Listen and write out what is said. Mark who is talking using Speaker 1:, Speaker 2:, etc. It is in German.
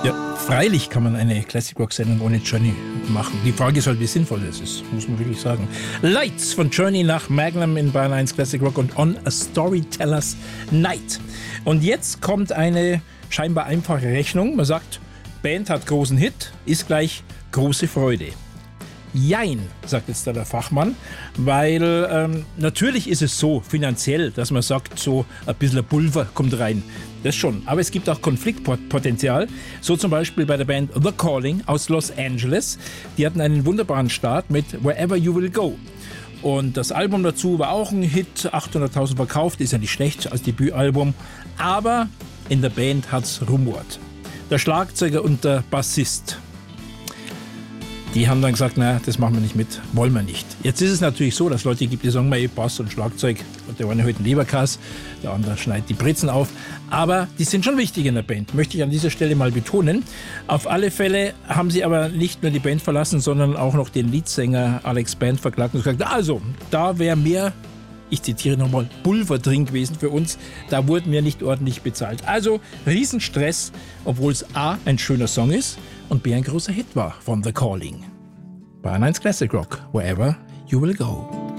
Speaker 1: Ja, freilich kann man eine Classic Rock Sendung ohne Journey machen. Die Frage ist halt, wie sinnvoll das ist, muss man wirklich sagen. Lights von Journey nach Magnum in Bayern 1 Classic Rock und On a Storyteller's Night. Und jetzt kommt eine scheinbar einfache Rechnung. Man sagt, Band hat großen Hit, ist gleich große Freude. Jein, sagt jetzt da der Fachmann, weil natürlich ist es so finanziell, dass man sagt, so ein bisschen Pulver kommt rein. Das schon, aber es gibt auch Konfliktpotenzial. So zum Beispiel bei der Band The Calling aus Los Angeles. Die hatten einen wunderbaren Start mit Wherever You Will Go. Und das Album dazu war auch ein Hit, 800.000 verkauft, ist ja nicht schlecht als Debütalbum. Aber in der Band hat's rumort. Der Schlagzeuger und der Bassist, die haben dann gesagt, naja, das machen wir nicht mit, wollen wir nicht. Jetzt ist es natürlich so, dass es Leute gibt, die sagen, Bass und Schlagzeug, und der eine hält einen Leberkass, der andere schneidet die Brezen auf. Aber die sind schon wichtig in der Band, möchte ich an dieser Stelle mal betonen. Auf alle Fälle haben sie aber nicht nur die Band verlassen, sondern auch noch den Leadsänger Alex Band verklagt und gesagt, also, da wäre mehr, ich zitiere nochmal, Pulver drin gewesen für uns, da wurden wir nicht ordentlich bezahlt. Also Riesenstress, obwohl es A, ein schöner Song ist und B, ein großer Hit war von The Calling. Bayern 1 Classic Rock, Wherever You Will Go.